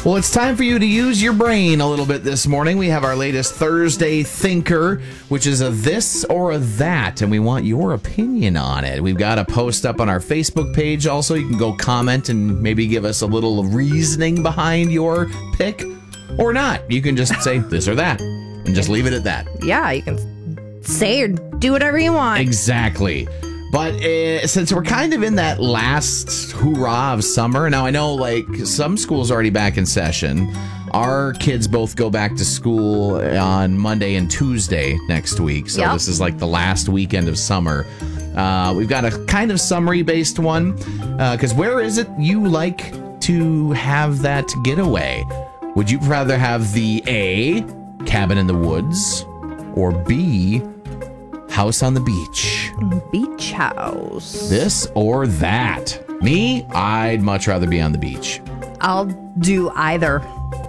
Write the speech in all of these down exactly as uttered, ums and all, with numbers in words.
Well, it's time for you to use your brain a little bit this morning. We have our latest Thursday Thinker, which is a this or a that, and we want your opinion on it. We've got a post up on our Facebook page also. You can go comment and maybe give us a little reasoning behind your pick, or not. You can just say this or that and just leave it at that. Yeah, you can say or do whatever you want. Exactly. But uh, since we're kind of in that last hoorah of summer, now I know like some schools are already back in session. Our kids both go back to school on Monday and Tuesday next week. So yep. This is like the last weekend of summer. Uh, we've got a kind of summary-based one. Because uh, where is it you like to have that getaway? Would you rather have the A, cabin in the woods, or B, house on the beach? Beach house. This or that? Me, I'd much rather be on the beach. I'll do either.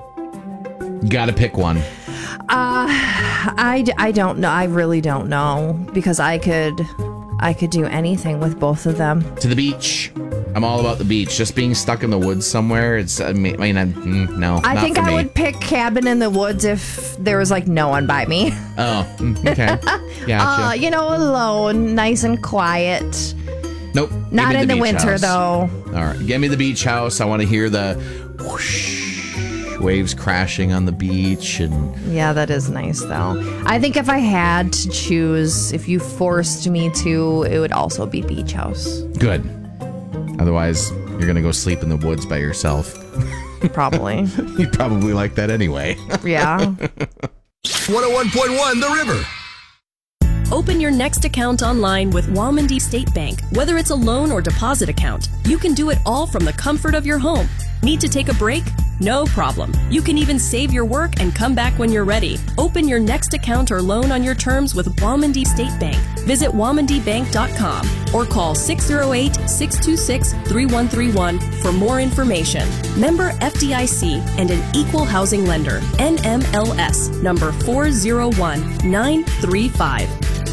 You gotta pick one. Uh, I, I don't know. I really don't know because I could I could do anything with both of them. To the beach. I'm all about the beach. Just being stuck in the woods somewhere, it's, I mean, I mean mm, no, I not think for I me. would pick cabin in the woods if there was like no one by me. Oh, okay. Gotcha. Uh, you know, alone, nice and quiet. Nope. Not in the, the winter, house. though. All right. Give me the beach house. I want to hear the whoosh, waves crashing on the beach. And yeah, that is nice, though. I think if I had to choose, if you forced me to, it would also be beach house. Good. Otherwise, you're going to go sleep in the woods by yourself. Probably. You'd probably like that anyway. Yeah. one oh one point one The River. Open your next account online with Womandee State Bank. Whether it's a loan or deposit account, you can do it all from the comfort of your home. Need to take a break? No problem. You can even save your work and come back when you're ready. Open your next account or loan on your terms with Womandee State Bank. Visit womandee bank dot com or call six oh eight, six two six, three one three one for more information. Member F D I C and an equal housing lender. N M L S number four zero one nine three five.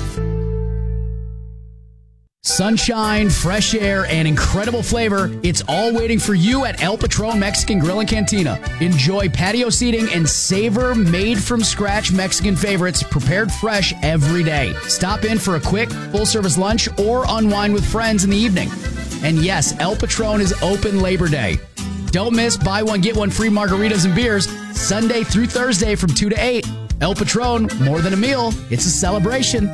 Sunshine, fresh air, and incredible flavor. It's all waiting for you at El Patron Mexican Grill and Cantina. Enjoy patio seating and savor made-from-scratch Mexican favorites prepared fresh every day. Stop in for a quick, full-service lunch or unwind with friends in the evening. And yes, El Patron is open Labor Day. Don't miss buy one, get one free margaritas and beers Sunday through Thursday from two to eight. El Patron, more than a meal, it's a celebration.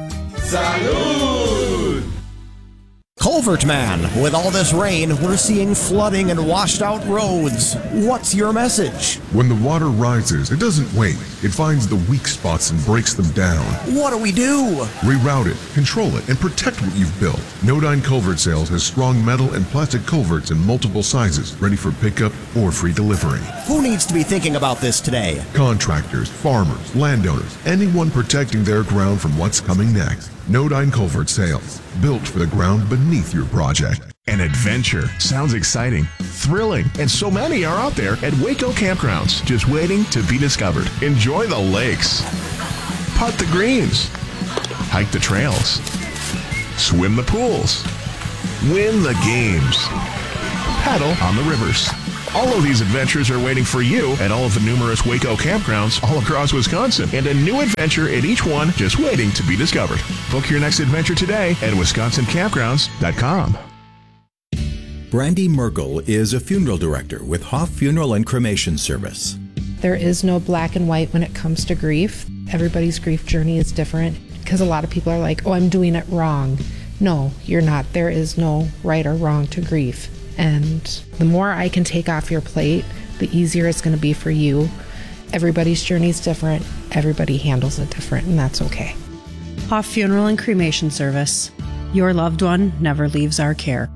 Salud! Culvert Man, with all this rain, we're seeing flooding and washed out roads. What's your message? When the water rises, it doesn't wait. It finds the weak spots and breaks them down. What do we do? Reroute it, control it, and protect what you've built. Nodine Culvert Sales has strong metal and plastic culverts in multiple sizes, ready for pickup or free delivery. Who needs to be thinking about this today? Contractors, farmers, landowners, anyone protecting their ground from what's coming next. Nodine Culvert Sales, built for the ground beneath your project. An adventure. Sounds exciting, thrilling, and so many are out there at Waco Campgrounds, just waiting to be discovered. Enjoy the lakes, putt the greens, hike the trails, swim the pools, win the games, paddle on the rivers. All of these adventures are waiting for you at all of the numerous Waco campgrounds all across Wisconsin, and a new adventure at each one just waiting to be discovered. Book your next adventure today at wisconsin campgrounds dot com. Brandy Merkel is a funeral director with Hoff Funeral and Cremation Service. There is no black and white when it comes to grief. Everybody's grief journey is different because a lot of people are like, oh, I'm doing it wrong. No, you're not. There is no right or wrong to grief. And the more I can take off your plate, the easier it's going to be for you. Everybody's journey is different. Everybody handles it different, and that's okay. Hoff Funeral and Cremation Service. Your loved one never leaves our care.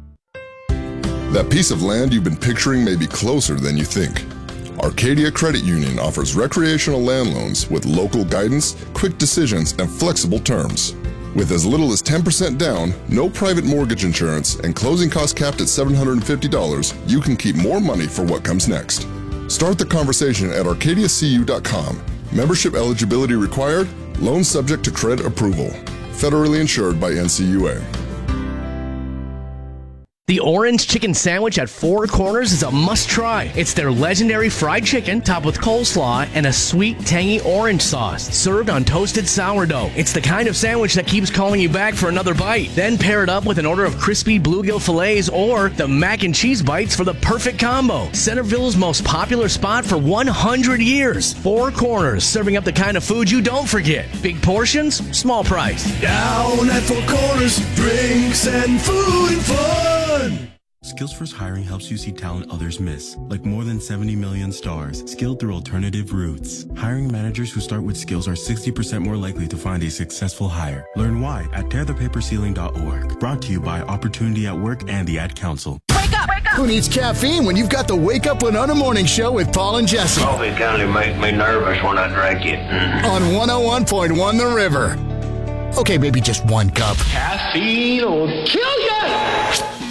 That piece of land you've been picturing may be closer than you think. Arcadia Credit Union offers recreational land loans with local guidance, quick decisions, and flexible terms. With as little as ten percent down, no private mortgage insurance, and closing costs capped at seven hundred fifty dollars, you can keep more money for what comes next. Start the conversation at arcadia c u dot com. Membership eligibility required. Loan subject to credit approval. Federally insured by N C U A. The Orange Chicken Sandwich at Four Corners is a must-try. It's their legendary fried chicken topped with coleslaw and a sweet, tangy orange sauce, served on toasted sourdough. It's the kind of sandwich that keeps calling you back for another bite. Then pair it up with an order of crispy bluegill fillets or the mac and cheese bites for the perfect combo. Centerville's most popular spot for one hundred years. Four Corners, serving up the kind of food you don't forget. Big portions, small price. Down at Four Corners, drinks and food and fun. Skills First Hiring helps you see talent others miss, like more than seventy million stars, skilled through alternative routes. Hiring managers who start with skills are sixty percent more likely to find a successful hire. Learn why at tear the paper ceiling dot org. Brought to you by Opportunity at Work and the Ad Council. Wake up! Wake up! Who needs caffeine when you've got the Wake Up Winona Morning Show with Paul and Jesse? Coffee kind of make me nervous when I drink it. On one oh one point one The River. Okay, maybe just one cup. Caffeine will kill you!